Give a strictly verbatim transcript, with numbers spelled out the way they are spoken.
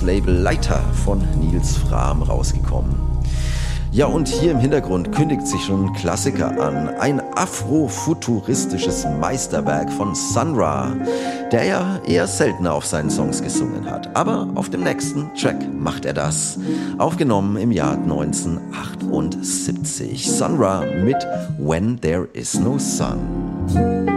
Label Leiter von Nils Frahm rausgekommen. Ja, und hier im Hintergrund kündigt sich schon ein Klassiker an. Ein afrofuturistisches Meisterwerk von Sun Ra, der ja eher seltener auf seinen Songs gesungen hat. Aber auf dem nächsten Track macht er das. Aufgenommen im Jahr neunzehnhundertachtundsiebzig. Sun Ra mit When There Is No Sun.